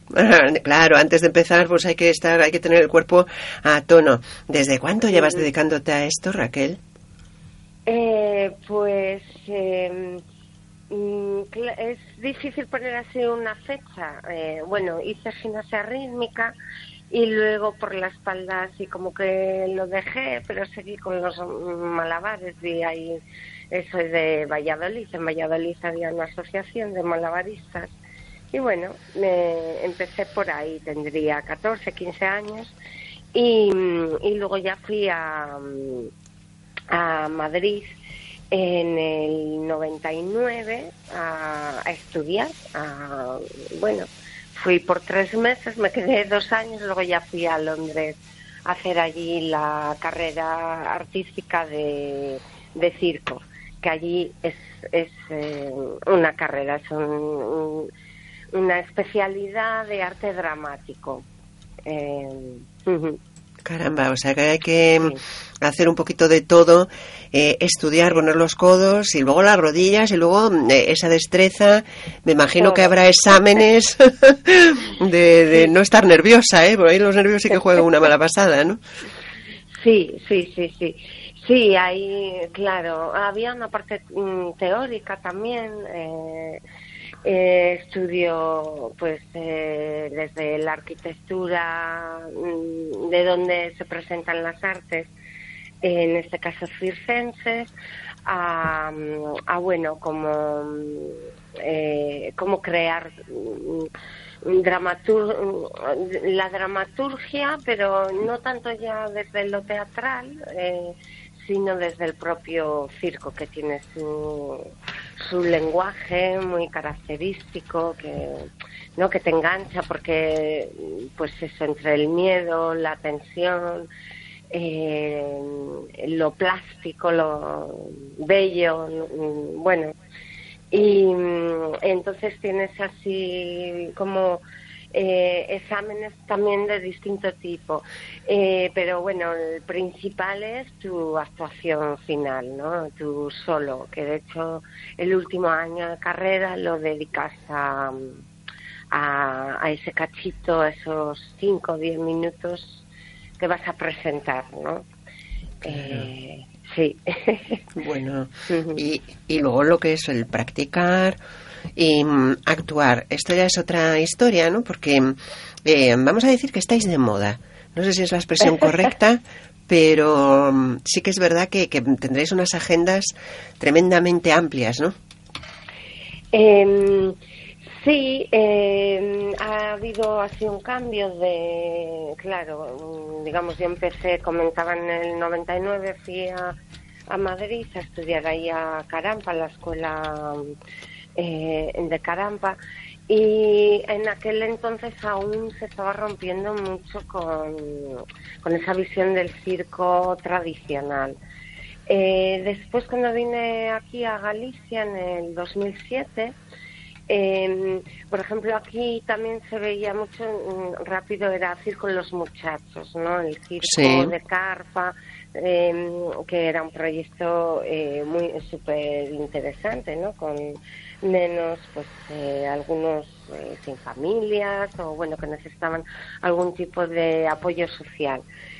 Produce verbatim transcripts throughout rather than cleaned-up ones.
Claro, antes de empezar, pues hay que estar, hay que tener el cuerpo a tono. ¿Desde cuánto llevas Mm. dedicándote a esto, Raquel? Eh, pues eh, mm, cla- es difícil poner así una fecha. Eh, bueno, hice gimnasia rítmica y luego por la espalda así como que lo dejé, pero seguí con los malabares y ahí eh, soy de Valladolid. En Valladolid había una asociación de malabaristas y bueno, me empecé por ahí, tendría catorce, quince años y, y luego ya fui a, a Madrid en el noventa y nueve a, a estudiar. A, bueno, fui por tres meses, me quedé dos años, luego ya fui a Londres a hacer allí la carrera artística de, de circo, que allí es, es eh, una carrera, es un, un, una especialidad de arte dramático. Eh, uh-huh. Caramba, o sea que hay que Sí. hacer un poquito de todo, eh, estudiar, poner los codos y luego las rodillas y luego eh, esa destreza. Me imagino Todo. que habrá exámenes de, de Sí. no estar nerviosa, ¿eh? Porque ahí los nervios sí que juegan una mala pasada, ¿no? Sí, sí, sí, sí. Sí, ahí, claro, había una parte mm, teórica también. Eh, eh, estudio, pues, eh, desde la arquitectura, mm, de donde se presentan las artes, en este caso circenses, a, a bueno, como, eh, como crear mm, dramatur la dramaturgia, pero no tanto ya desde lo teatral, eh, sino desde el propio circo, que tiene su, su lenguaje muy característico, que no que te engancha, porque pues eso, entre el miedo, la tensión, eh, lo plástico, lo bello, bueno, y entonces tienes así como eh, exámenes también de distinto tipo, eh, pero bueno, el principal es tu actuación final, ¿no? Tu solo, que de hecho el último año de carrera lo dedicas a, a, a ese cachito, a esos cinco o diez minutos que vas a presentar, ¿no? Claro. Eh, sí. Bueno, y, y luego lo que es el practicar y mm, actuar. Esto ya es otra historia, ¿no? Porque eh, vamos a decir que estáis de moda. No sé si es la expresión correcta, pero mm, sí que es verdad que, que tendréis unas agendas tremendamente amplias, ¿no? Eh, sí, eh, ha habido así un cambio de, claro, digamos, yo empecé, comentaba en el noventa y nueve, fui a, a Madrid a estudiar ahí a Carampa, la escuela eh, de Carampa, y en aquel entonces aún se estaba rompiendo mucho con, con esa visión del circo tradicional. Eh, después, cuando vine aquí a Galicia en el dos mil siete, eh, por ejemplo, aquí también se veía mucho, mm, rápido era Circo Los Muchachos, ¿no? El circo Sí. de carpa, eh, que era un proyecto eh, muy súper interesante, ¿no? Con nenos, pues eh, algunos eh, sin familias o, bueno, que necesitaban algún tipo de apoyo social.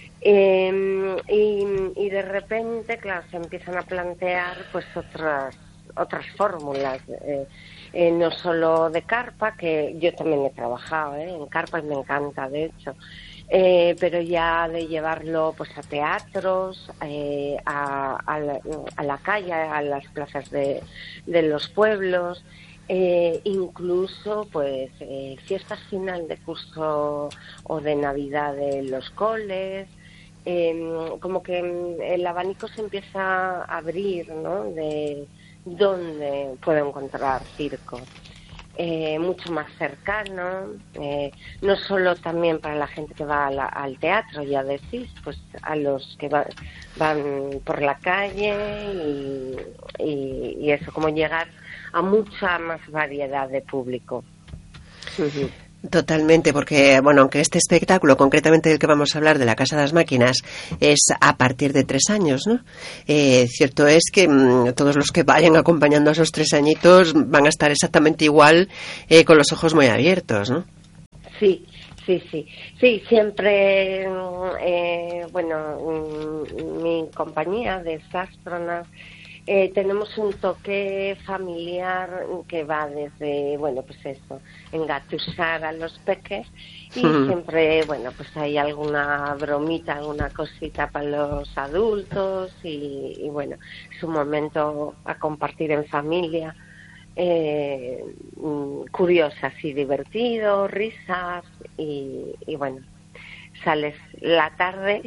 Eh, y, y de repente, claro, se empiezan a plantear pues otras otras fórmulas, eh, eh, no solo de carpa, que yo también he trabajado eh, en carpa y me encanta, de hecho, eh, pero ya de llevarlo pues a teatros, eh, a, a, la, a la calle, a las plazas de, de los pueblos. Eh, incluso pues eh, fiestas final de curso o de Navidad de los coles. Eh, como que el abanico se empieza a abrir, ¿no? De dónde puedo encontrar circo. Eh, mucho más cercano, eh, no solo también para la gente que va a la, al teatro, ya decís, pues a los que va, van por la calle y, y, y eso, como llegar a mucha más variedad de público. Uh-huh. Totalmente, porque, bueno, aunque este espectáculo, concretamente del que vamos a hablar, de la Casa de las Máquinas, es a partir de tres años, ¿no? Eh, cierto es que mmm, todos los que vayan acompañando a esos tres añitos van a estar exactamente igual, eh, con los ojos muy abiertos, ¿no? Sí, sí, sí. Sí, siempre, eh, bueno, mi compañía de Sastronas, eh, tenemos un toque familiar que va desde, bueno, pues eso, engatusar a los peques y siempre, bueno, pues hay alguna bromita, alguna cosita para los adultos y, y bueno, es un momento a compartir en familia. Eh, curiosas y divertido, risas y, y bueno, sales la tarde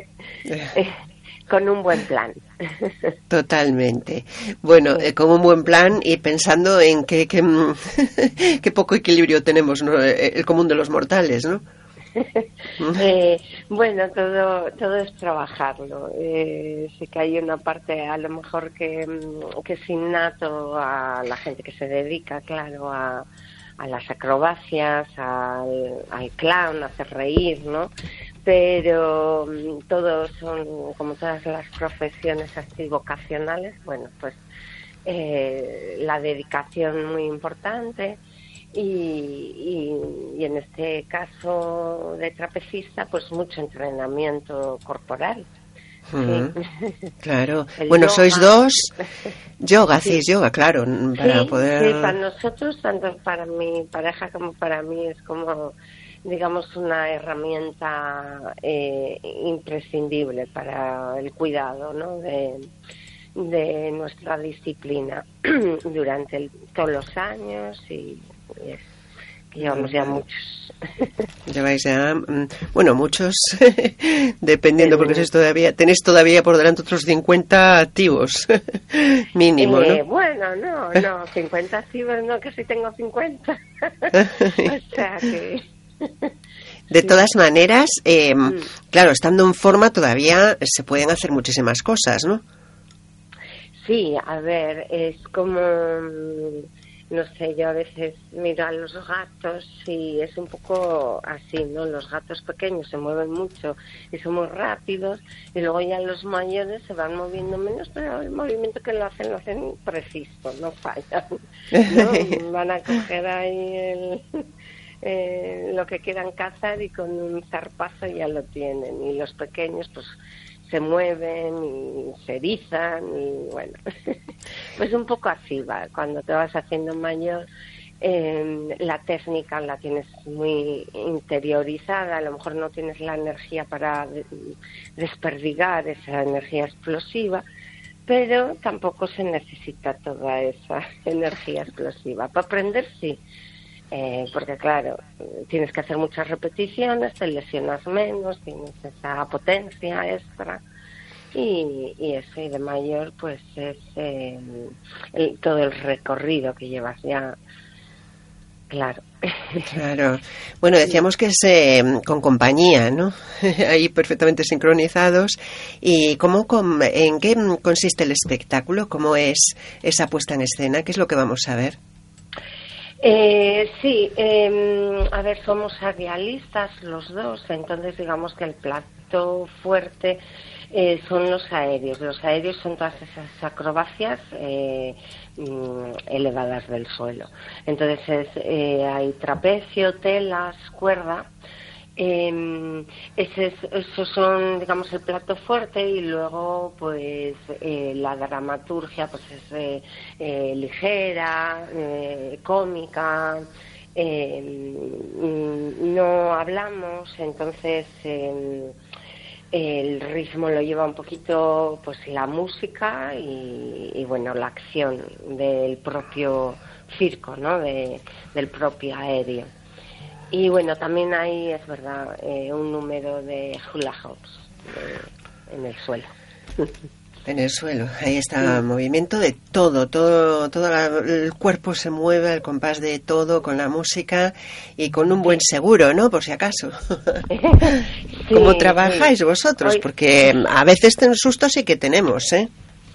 con un buen plan. Totalmente. Bueno, eh, con un buen plan y pensando en que, que, que poco equilibrio tenemos, ¿no? El común de los mortales, ¿no? eh, bueno, todo todo es trabajarlo. Eh, sí que hay una parte a lo mejor que, que es innato a la gente que se dedica, claro, a, a las acrobacias, al, al clown, a hacer reír, ¿no? Pero todos son, como todas las profesiones así vocacionales, bueno, pues eh, la dedicación muy importante. Y, y, y en este caso de trapecista, pues mucho entrenamiento corporal. Mm, sí. Claro. El bueno, yoga. Sois dos. Yoga, sí. hacéis yoga, claro, para sí, poder... Sí, para nosotros, tanto para mi pareja como para mí, es como, digamos, una herramienta eh, imprescindible para el cuidado, ¿no?, de, de nuestra disciplina durante el, todos los años y... y es, que llevamos ya muchos. Lleváis ya, bueno, muchos, dependiendo, porque sois todavía, tenéis todavía por delante otros cincuenta activos, mínimo, eh, ¿no? Bueno, no, no, cincuenta activos no, que sí tengo cincuenta. O sea que... De sí. todas maneras, eh, mm. claro, estando en forma todavía se pueden hacer muchísimas cosas, ¿no? Sí, a ver, es como... No sé, yo a veces miro a los gatos y es un poco así, ¿no? Los gatos pequeños se mueven mucho y son muy rápidos y luego ya los mayores se van moviendo menos, pero el movimiento que lo hacen, lo hacen preciso, no fallan, ¿no? Van a coger ahí el, eh, lo que quieran cazar y con un zarpazo ya lo tienen. Y los pequeños, pues, se mueven y se erizan y bueno, pues un poco así va. Cuando te vas haciendo mayor, eh, la técnica la tienes muy interiorizada, a lo mejor no tienes la energía para de- desperdigar esa energía explosiva, pero tampoco se necesita toda esa energía explosiva. Para aprender sí, eh, porque claro, tienes que hacer muchas repeticiones, te lesionas menos, tienes esa potencia extra y, y eso, y de mayor pues es eh, el, todo el recorrido que llevas ya, claro. Claro. Bueno, decíamos que es eh, con compañía, ¿no? Ahí perfectamente sincronizados. ¿Y cómo, com- en qué consiste el espectáculo? ¿Cómo es esa puesta en escena? ¿Qué es lo que vamos a ver? Eh, sí, eh, a ver, somos surrealistas los dos, entonces digamos que el plato fuerte eh, son los aéreos. Los aéreos son todas esas acrobacias eh, mm, elevadas del suelo. Entonces es, eh, hay trapecio, telas, cuerda. Eh, ese es, esos son, digamos, el plato fuerte y luego, pues, eh, la dramaturgia, pues, es eh, eh, ligera, eh, cómica. Eh, no hablamos, entonces eh, el ritmo lo lleva un poquito, pues, la música y, y bueno, la acción del propio circo, ¿no? De, del propio aéreo. Y bueno, también hay, es verdad, eh, un número de hula hoops de, en el suelo. En el suelo, ahí está, sí. Movimiento de todo, todo, todo la, el cuerpo se mueve al compás de todo, con la música y con un buen seguro, ¿no? Por si acaso. Sí, ¿cómo trabajáis sí. vosotros? Hoy... Porque a veces ten sustos sí que tenemos, ¿eh?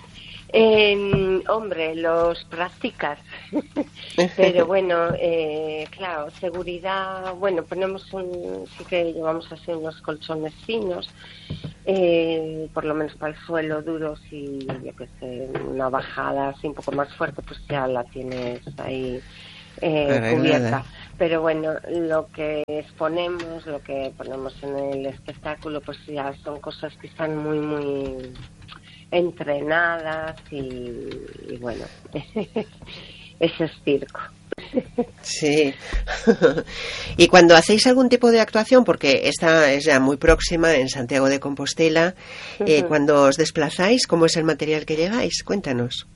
Eh, hombre, los practicas, pero bueno, eh, claro, seguridad, bueno, ponemos un, sí que llevamos así unos colchones finos, eh, por lo menos para el suelo duro, si yo que sé, una bajada así un poco más fuerte, pues ya la tienes ahí eh, cubierta. pero bueno, lo que exponemos, lo que ponemos en el espectáculo, pues ya son cosas que están muy, muy entrenadas y, y bueno, eso es circo. Sí. Y cuando hacéis algún tipo de actuación, porque esta es ya muy próxima en Santiago de Compostela, eh, uh-huh. cuando os desplazáis, ¿cómo es el material que lleváis? Cuéntanos.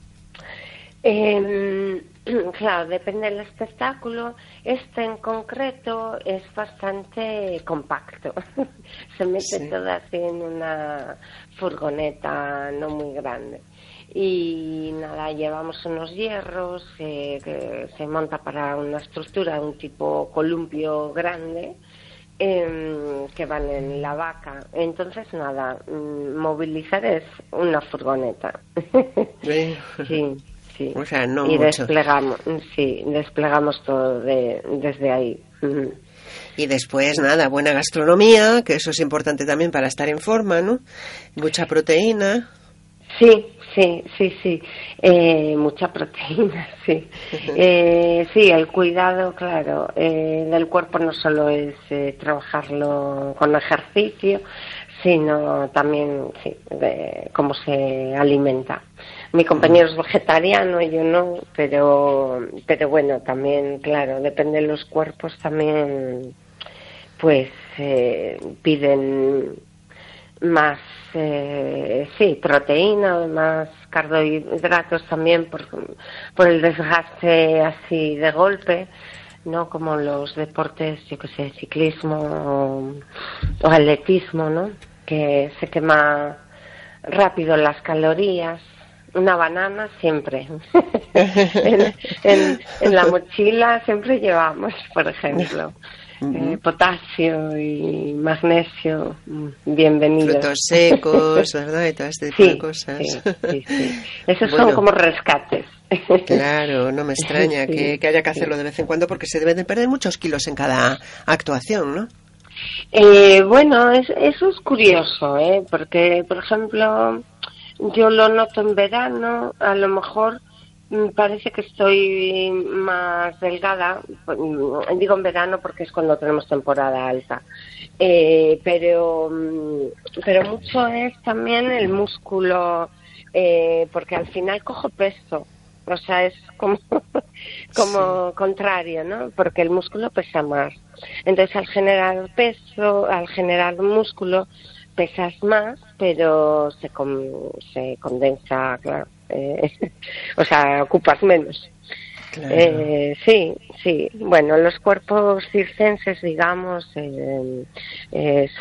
Eh, claro, depende del espectáculo. Este en concreto es bastante compacto. Se mete sí. todo así en una furgoneta no muy grande. Y nada, llevamos unos hierros eh, que se monta para una estructura, un tipo columpio grande, eh, que van en la vaca. Entonces, nada, movilizar es una furgoneta. Sí. Sí, sí. O sea, no y mucho. desplegamos, sí, desplegamos todo de, desde ahí. Y después, nada, buena gastronomía, que eso es importante también para estar en forma, ¿no? Mucha proteína. Sí, sí, sí, sí, eh, mucha proteína, sí. Eh, sí, el cuidado, claro, eh, del cuerpo no solo es eh, trabajarlo con ejercicio, sino también, sí, de cómo se alimenta. Mi compañero es vegetariano, yo no, pero, pero bueno, también, claro, depende de los cuerpos también, pues eh, piden más, eh, sí, proteína, más carbohidratos también por, por el desgaste así de golpe, ¿no? Como los deportes, yo que sé, ciclismo o, o atletismo, ¿no? Que se quema rápido las calorías. Una banana siempre. en, en, en la mochila siempre llevamos, por ejemplo. Uh-huh. Eh, potasio y magnesio, bienvenidos. Frutos secos, ¿verdad? Y todo este tipo sí, de cosas. Sí, sí, sí. Esos bueno, son como rescates. Claro, no me extraña sí, que, que haya que hacerlo sí. de vez en cuando porque se deben de perder muchos kilos en cada actuación, ¿no? Eh, bueno, es, eso es curioso, ¿eh? Porque, por ejemplo, yo lo noto en verano, a lo mejor parece que estoy más delgada, digo en verano porque es cuando tenemos temporada alta, eh, pero pero mucho es también el músculo, eh, porque al final cojo peso, o sea, es como como sí. contrario, ¿no? Porque el músculo pesa más. Entonces, al generar peso, al generar músculo, pesas más, pero se con, se condensa, claro. Eh, o sea, ocupas menos. Claro. Eh, sí, sí. Bueno, los cuerpos circenses, digamos, eh, eh,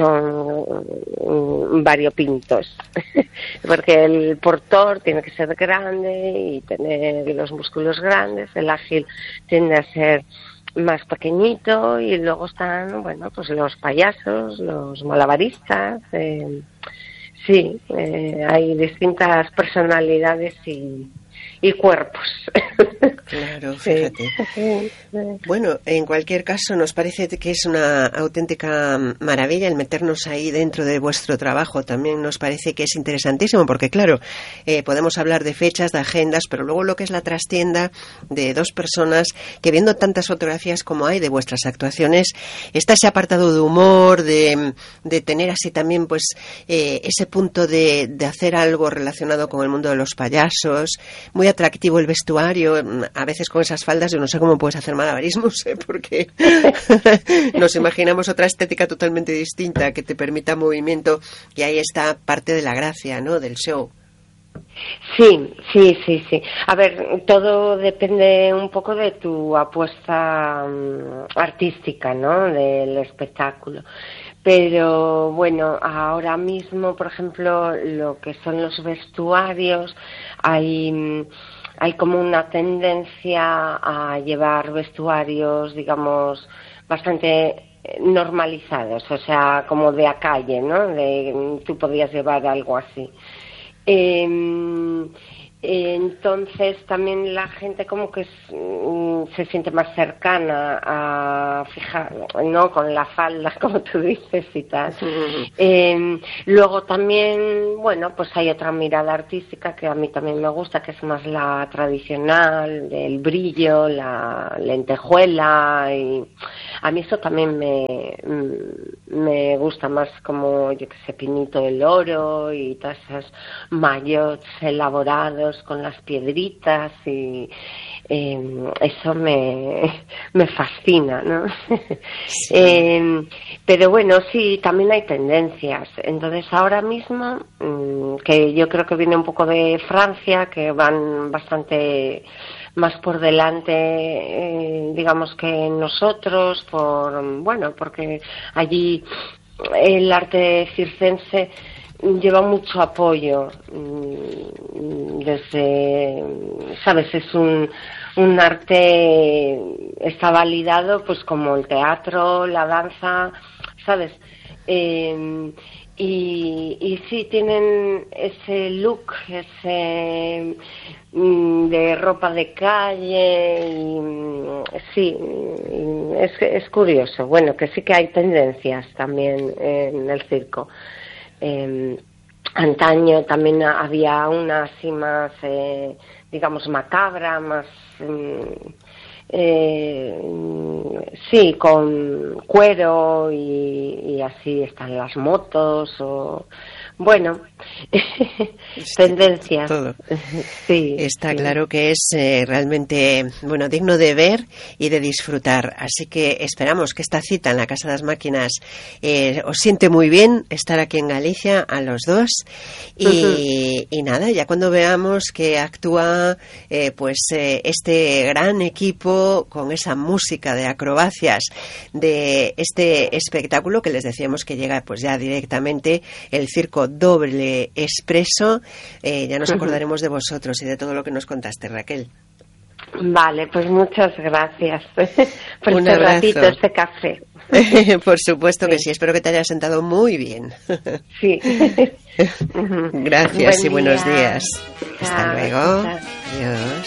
son variopintos, porque el portor tiene que ser grande y tener los músculos grandes, el ágil tiende a ser más pequeñito y luego están, bueno, pues los payasos, los malabaristas. Eh, Sí, eh, hay distintas personalidades y, y cuerpos. Claro, fíjate. Sí. Bueno, en cualquier caso, nos parece que es una auténtica maravilla el meternos ahí dentro de vuestro trabajo. También nos parece que es interesantísimo porque, claro, eh, podemos hablar de fechas, de agendas, pero luego lo que es la trastienda de dos personas que viendo tantas fotografías como hay de vuestras actuaciones, está ese apartado de humor, de, de tener así también pues eh, ese punto de, de hacer algo relacionado con el mundo de los payasos, muy atractivo el vestuario. A veces con esas faldas yo no sé cómo puedes hacer malabarismos, ¿eh? Porque nos imaginamos otra estética totalmente distinta que te permita movimiento y ahí está parte de la gracia, ¿no? Del show. Sí, sí, sí, sí. A ver, todo depende un poco de tu apuesta um, artística, ¿no? Del espectáculo. Pero bueno, ahora mismo, por ejemplo, lo que son los vestuarios, hay hay como una tendencia a llevar vestuarios, digamos, bastante normalizados, o sea, como de a calle, ¿no? De, tú podías llevar algo así. Eh, Entonces también la gente como que se siente más cercana a fijar, ¿no? Con la falda, como tú dices y tal. Uh-huh. Eh, luego también, bueno, pues hay otra mirada artística que a mí también me gusta, que es más la tradicional, el brillo, la lentejuela, y a mí eso también me, me gusta más, como, yo que sé, Pinito del Oro y todas esas maillots elaborados con las piedritas, y eh, eso me, me fascina, ¿no? Sí. eh, pero bueno, sí, también hay tendencias. Entonces ahora mismo, mmm, que yo creo que viene un poco de Francia, que van bastante más por delante, eh, digamos, que nosotros, por bueno, porque allí el arte circense lleva mucho apoyo desde, sabes, es un un arte, está validado pues como el teatro, la danza, sabes, eh, y, y sí tienen ese look, ese de ropa de calle, y sí, es, es curioso. Bueno, que sí que hay tendencias también en el circo. Eh, antaño también había una así más, eh, digamos, macabra, más, eh, sí, con cuero, y, y así están las motos, o bueno, tendencias. Todo. Sí, está sí. Claro que es eh, realmente, bueno, digno de ver y de disfrutar. Así que esperamos que esta cita en la Casa de las Máquinas eh, os siente muy bien estar aquí en Galicia a los dos. Y, uh-huh. y nada, ya cuando veamos que actúa eh, pues eh, este gran equipo con esa música de acrobacias de este espectáculo que les decíamos que llega pues ya directamente el circo Doble Expreso, eh, ya nos acordaremos de vosotros y de todo lo que nos contaste, Raquel. Vale, pues muchas gracias por Un este abrazo. ratito, este café. Por supuesto sí. que sí, espero que te haya sentado muy bien. Sí. Gracias. Buen y buenos día. días. Chao, Hasta luego. chao. Adiós.